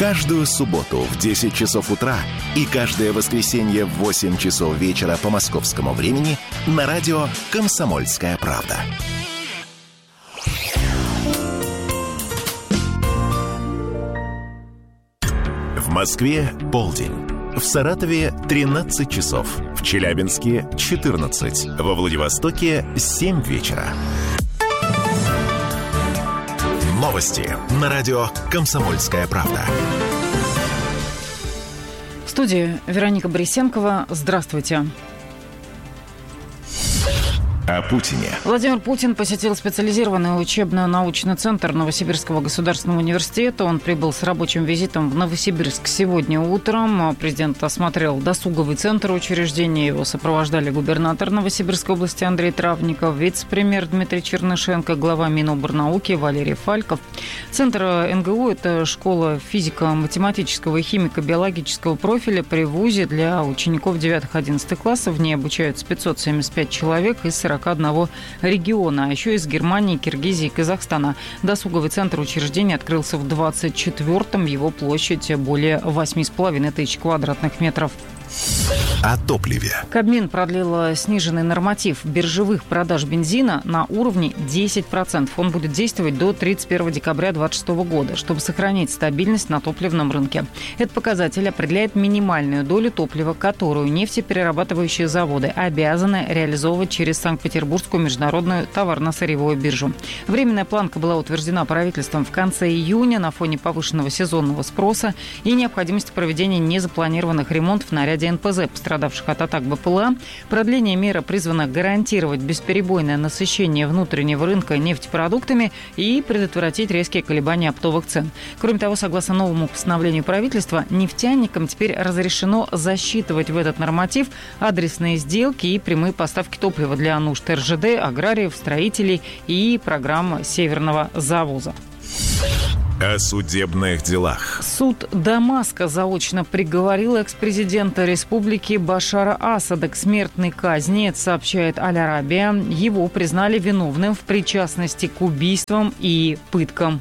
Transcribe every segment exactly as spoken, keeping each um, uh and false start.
Каждую субботу в десять часов утра и каждое воскресенье в восемь часов вечера по московскому времени на радио «Комсомольская правда». В Москве полдень. В Саратове тринадцать часов. В Челябинске четырнадцать. Во Владивостоке семь вечера. Новости на радио «Комсомольская правда». В студии Вероника Борисенкова. Здравствуйте. О Путине. Владимир Путин посетил специализированный учебно-научный центр Новосибирского государственного университета. Он прибыл с рабочим визитом в Новосибирск сегодня утром. Президент осмотрел досуговый центр учреждения. Его сопровождали губернатор Новосибирской области Андрей Травников, вице-премьер Дмитрий Чернышенко, глава Миноборнауки Валерий Фальков. Центр эн гэ у – это школа физико-математического и химико-биологического профиля при вузе для учеников девятых-одиннадцатых классов. В ней обучаются пятьсот семьдесят пять человек из сорока одного региона, а еще из Германии, Киргизии и Казахстана. Досуговый центр учреждения открылся в двадцать четвёртом. Его площадь более восемь с половиной тысяч квадратных метров. О топливе. Кабмин продлил сниженный норматив биржевых продаж бензина на уровне десять процентов. Он будет действовать до тридцать первого декабря две тысячи двадцать шестого года, чтобы сохранить стабильность на топливном рынке. Этот показатель определяет минимальную долю топлива, которую нефтеперерабатывающие заводы обязаны реализовывать через Санкт-Петербургскую международную товарно-сырьевую биржу. Временная планка была утверждена правительством в конце июня на фоне повышенного сезонного спроса и необходимости проведения незапланированных ремонтов на ряде эн пэ зэ, пострадавших от атак бэ пэ эл а. Продление меры призвано гарантировать бесперебойное насыщение внутреннего рынка нефтепродуктами и предотвратить резкие колебания оптовых цен. Кроме того, согласно новому постановлению правительства, нефтяникам теперь разрешено засчитывать в этот норматив адресные сделки и прямые поставки топлива для нужд эр жэ дэ, аграриев, строителей и программ Северного завоза. О судебных делах. Суд Дамаска заочно приговорил экс-президента республики Башара Асада к смертной казни, это сообщает Аль-Арабия. Его признали виновным в причастности к убийствам и пыткам.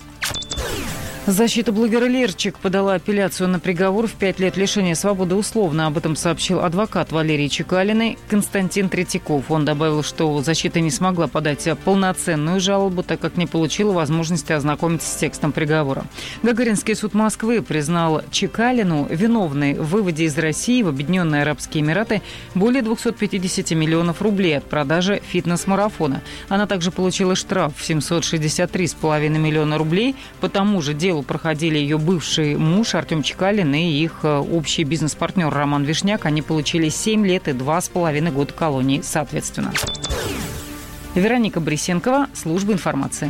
Защита блогера Лерчик подала апелляцию на приговор в пять лет лишения свободы условно. Об этом сообщил адвокат Валерии Чекалиной Константин Третьяков. Он добавил, что защита не смогла подать полноценную жалобу, так как не получила возможности ознакомиться с текстом приговора. Гагаринский суд Москвы признал Чекалину виновной в выводе из России в Объединенные Арабские Эмираты более двести пятьдесят миллионов рублей от продажи фитнес-марафона. Она также получила штраф в семьсот шестьдесят три целых пять десятых миллиона рублей. По тому же делу проходили ее бывший муж Артем Чекалин и их общий бизнес-партнер Роман Вишняк. Они получили семь лет и два с половиной года колонии, соответственно. Вероника Борисенкова, служба информации.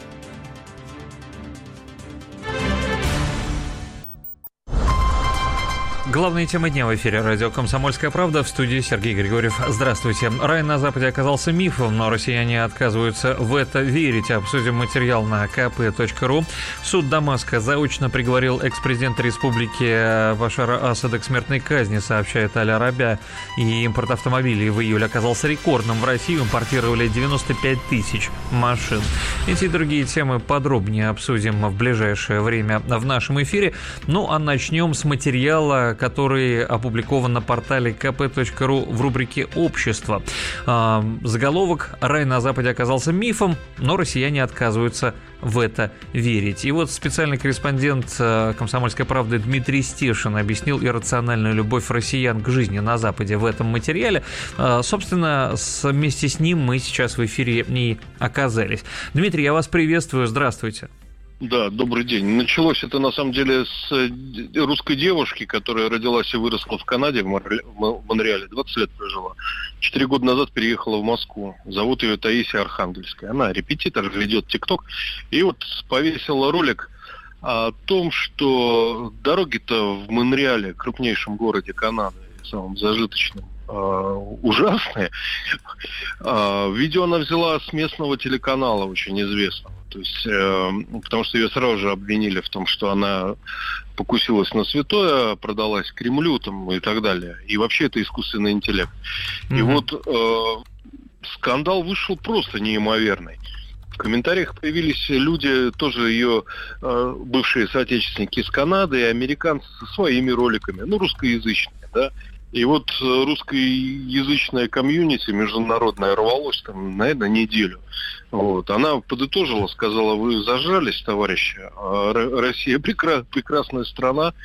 Главные темы дня в эфире радио «Комсомольская правда», в студии Сергей Григорьев. Здравствуйте. Рай на Западе оказался мифом, но россияне отказываются в это верить. Обсудим материал на ка пэ точка ру. Суд Дамаска заочно приговорил экс-президента республики Башара Асада к смертной казни, сообщает Аль-Арабия. И импорт автомобилей в июле оказался рекордным. В Россию импортировали девяносто пять тысяч машин. Эти и другие темы подробнее обсудим в ближайшее время в нашем эфире. Ну а начнем с материала, который опубликован на портале ка пэ точка ру в рубрике «Общество». Заголовок «Рай на Западе оказался мифом, но россияне отказываются в это верить». И вот специальный корреспондент «Комсомольской правды» Дмитрий Стешин объяснил иррациональную любовь россиян к жизни на Западе в этом материале. Собственно, вместе с ним мы сейчас в эфире и оказались. Дмитрий, я вас приветствую. Здравствуйте. Да, добрый день. Началось это, на самом деле, с русской девушки, которая родилась и выросла в Канаде, в Монреале, двадцать лет прожила. Четыре года назад переехала в Москву. Зовут ее Таисия Архангельская. Она репетитор, ведет ТикТок. И вот повесила ролик о том, что дороги-то в Монреале, крупнейшем городе Канады, самым зажиточным, ужасные. Видео она взяла с местного телеканала, очень известного. То есть, э, потому что ее сразу же обвинили в том, что она покусилась на святое, продалась Кремлю там, и так далее. И вообще это искусственный интеллект. Mm-hmm. И вот э, скандал вышел просто неимоверный. В комментариях появились люди, тоже ее э, бывшие соотечественники из Канады и американцы со своими роликами, ну, русскоязычные, да. И вот русскоязычная комьюнити международная рвалась там, наверное, неделю. Вот. Она подытожила, сказала: вы зажались, товарищи. Россия прекра- прекрасная страна.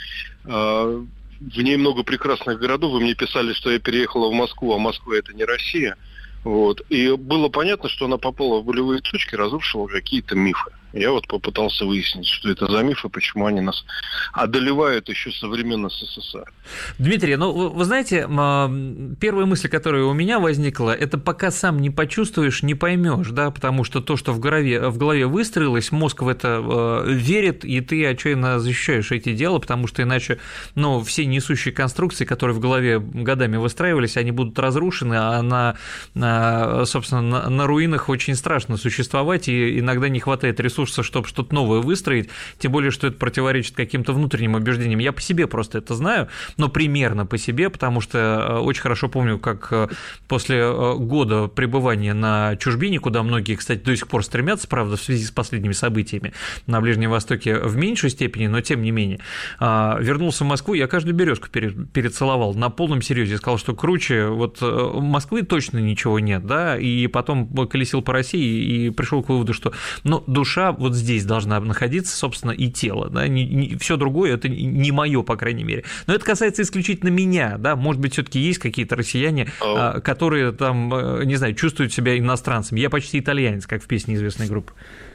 В ней много прекрасных городов. Вы мне писали, что я переехала в Москву, а Москва — это не Россия. Вот. И было понятно, что она попала в болевые точки, разрушила какие-то мифы. Я вот попытался выяснить, что это за мифы, почему они нас одолевают еще со времен СССР. Дмитрий, ну, вы знаете, первая мысль, которая у меня возникла, это пока сам не почувствуешь, не поймешь, да, потому что то, что в голове, в голове выстроилось, мозг в это э, верит, и ты отчаянно защищаешь эти дела, потому что иначе, ну, все несущие конструкции, которые в голове годами выстраивались, они будут разрушены, а на, на собственно, на, на руинах очень страшно существовать, и иногда не хватает ресурсов, чтобы что-то новое выстроить, тем более, что это противоречит каким-то внутренним убеждениям. Я по себе просто это знаю, но примерно по себе, потому что очень хорошо помню, как после года пребывания на чужбине, куда многие, кстати, до сих пор стремятся, правда, в связи с последними событиями на Ближнем Востоке в меньшей степени, но тем не менее, вернулся в Москву, я каждую березку перецеловал на полном серьезе, сказал, что круче вот Москвы точно ничего нет, да, и потом колесил по России и пришел к выводу, что, ну, душа вот здесь должна находиться, собственно, и тело, да, не, не, все другое это не мое, по крайней мере. Но это касается исключительно меня, да, может быть, все-таки есть какие-то россияне, oh. которые там, не знаю, чувствуют себя иностранцами. Я почти итальянец, как в песне известной группы.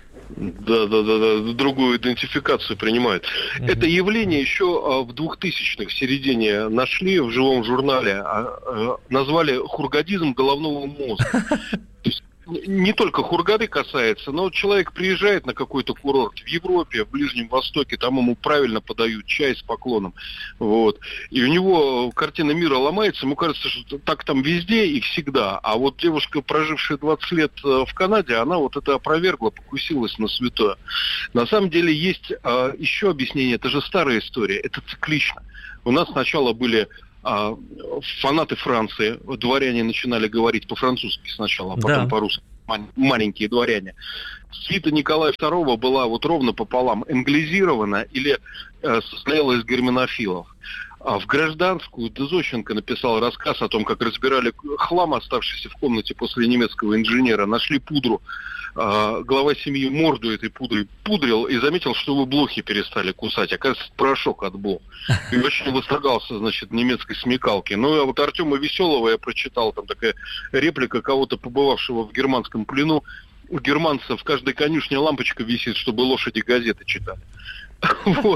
Да, да, да, да, другую идентификацию принимают. Uh-huh. Это явление еще в двухтысячных в середине нашли в живом журнале, назвали хургадизм головного мозга. То есть не только Хургады касается, но человек приезжает на какой-то курорт в Европе, в Ближнем Востоке, там ему правильно подают чай с поклоном, вот, и у него картина мира ломается, ему кажется, что так там везде и всегда, а вот девушка, прожившая двадцать лет в Канаде, она вот это опровергла, покусилась на святое. На самом деле есть а, еще объяснение, это же старая история, это циклично. У нас сначала были А фанаты Франции, дворяне начинали говорить по-французски сначала, а потом да. по-русски, маленькие дворяне. Свита Николая второго была вот ровно пополам англизирована или э, состояла из германофилов. А в гражданскую Дезощенко написал рассказ о том, как разбирали хлам, оставшийся в комнате после немецкого инженера, нашли пудру. Глава семьи морду этой пудрой пудрил и заметил, что его блохи перестали кусать. Оказывается, порошок от блох. И очень восторгался, значит, немецкой смекалки. Ну, а вот Артема Веселого я прочитал, там такая реплика кого-то, побывавшего в германском плену. У германцев в каждой конюшне лампочка висит, чтобы лошади газеты читали. Вот.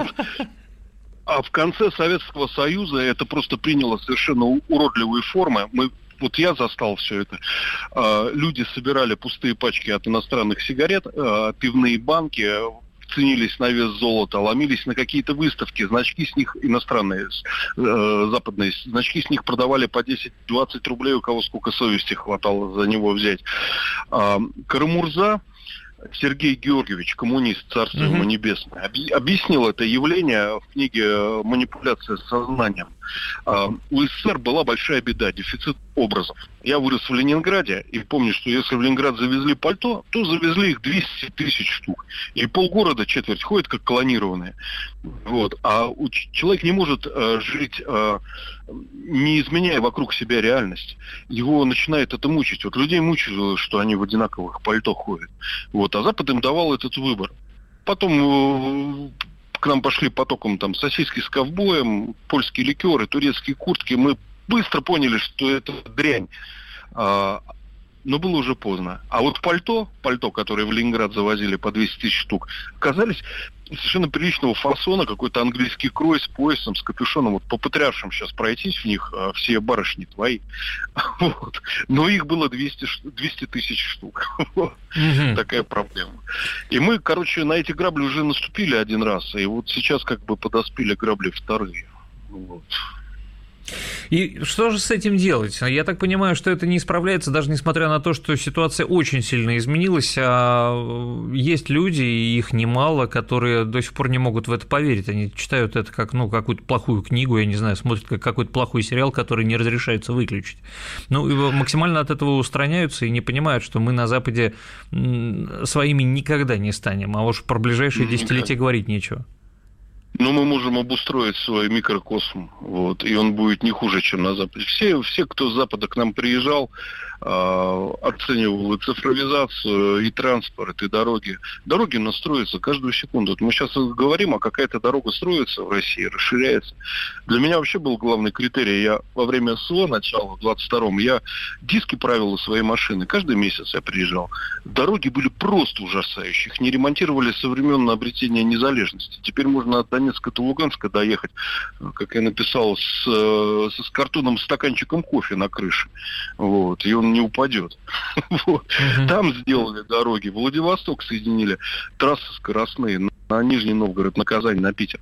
А в конце Советского Союза это просто приняло совершенно уродливые формы. Мы Вот я застал все это. Люди собирали пустые пачки от иностранных сигарет, пивные банки, ценились на вес золота, ломились на какие-то выставки, значки с них иностранные, западные, значки с них продавали по десять-двадцать рублей, у кого сколько совести хватало за него взять. Карамурза Сергей Георгиевич, коммунист, царство ему mm-hmm. небесное, объяснил это явление в книге «Манипуляция сознанием». У СССР была большая беда, дефицит образов. Я вырос в Ленинграде и помню, что если в Ленинград завезли пальто, то завезли их двести тысяч штук. И полгорода, четверть, ходят как клонированные. Вот. А человек не может э, жить, э, не изменяя вокруг себя реальность. Его начинает это мучить. Вот людей мучило, что они в одинаковых пальто ходят. Вот. А Запад им давал этот выбор. Потом... Э, к нам пошли потоком там сосиски с ковбоем, польские ликеры, турецкие куртки. Мы быстро поняли, что это дрянь. А, но было уже поздно. А вот пальто, пальто, которое в Ленинград завозили по двести тысяч штук, оказались совершенно приличного фасона, какой-то английский крой с поясом, с капюшоном. Вот по потрясшим сейчас пройтись в них, а все барышни твои. Вот. Но их было двести тысяч штук. Mm-hmm. Такая проблема. И мы, короче, на эти грабли уже наступили один раз, и вот сейчас как бы подоспели грабли вторые. Вот. И что же с этим делать? Я так понимаю, что это не исправляется, даже несмотря на то, что ситуация очень сильно изменилась, а есть люди, и их немало, которые до сих пор не могут в это поверить. Они читают это как, ну, какую-то плохую книгу, я не знаю, смотрят как какой-то плохой сериал, который не разрешается выключить. Ну, и максимально от этого устраняются и не понимают, что мы на Западе своими никогда не станем, а уж про ближайшие десятилетия говорить нечего. Но мы можем обустроить свой микрокосм, вот, и он будет не хуже, чем на Западе. Все, все, кто с Запада к нам приезжал, э, оценивал и цифровизацию, и транспорт, и дороги. Дороги настроятся каждую секунду. Вот мы сейчас говорим, а какая-то дорога строится в России, расширяется. Для меня вообще был главный критерий. Я во время СВО, начала в двадцать втором, я диски правил у своей машины. Каждый месяц я приезжал. Дороги были просто ужасающие. Их не ремонтировали со времен обретения незалежности. Теперь можно от Донецка до Луганска доехать, как я написал, с, с, с картонным стаканчиком кофе на крыше. Вот, и он не упадет. Вот. Uh-huh. Там сделали дороги. Владивосток соединили трассы скоростные на Нижний Новгород, на Казань, на Питер.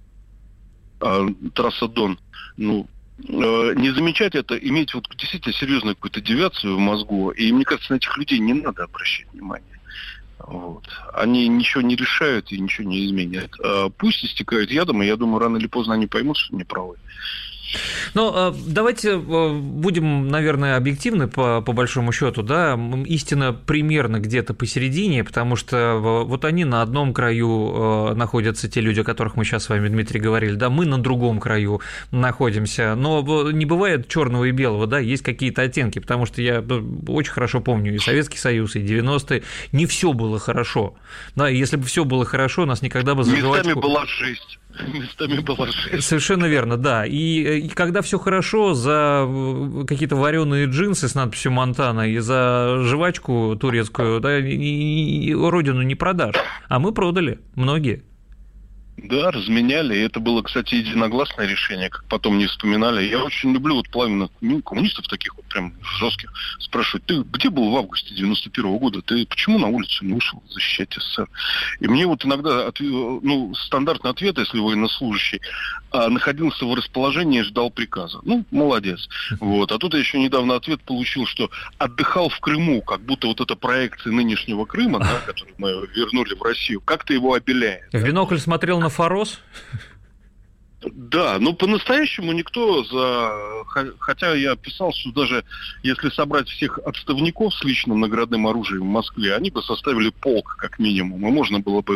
А, трасса Дон. Ну, не замечать это, иметь вот действительно серьезную какую-то девиацию в мозгу. И мне кажется, на этих людей не надо обращать внимание. Вот. Они ничего не решают и ничего не изменяют. А пусть истекают ядом, и я думаю, рано или поздно они поймут, что они правы. Ну, давайте будем, наверное, объективны по, по большому счету, да, истина примерно где-то посередине, потому что вот они на одном краю находятся, те люди, о которых мы сейчас с вами, Дмитрий, говорили, да, мы на другом краю находимся, но не бывает черного и белого, да, есть какие-то оттенки, потому что я очень хорошо помню и Советский Союз, и девяностые, не все было хорошо, да, и если бы все было хорошо, нас никогда бы за жвачку... Местами была жесть. Местами была жесть. Совершенно верно, да. И, и когда все хорошо, за какие-то вареные джинсы с надписью «Монтана» и за жвачку турецкую, да, и, и, и родину не продашь. А мы продали, многие. Да, разменяли, и это было, кстати, единогласное решение, как потом не вспоминали. Я очень люблю вот пламенных коммунистов таких вот прям жестких. Спрашивают: ты где был в августе девяносто первого года? Ты почему на улицу не вышел защищать СССР? И мне вот иногда, ну, стандартный ответ, если военнослужащий, находился в расположении и ждал приказа. Ну, молодец. Вот. А тут я еще недавно ответ получил, что отдыхал в Крыму, как будто вот эта проекция нынешнего Крыма, да, который мы вернули в Россию, как-то его обеляет. В бинокль смотрел на Форос? Да, но по-настоящему никто за... Хотя я писал, что даже если собрать всех отставников с личным наградным оружием в Москве, они бы составили полк, как минимум, и можно было бы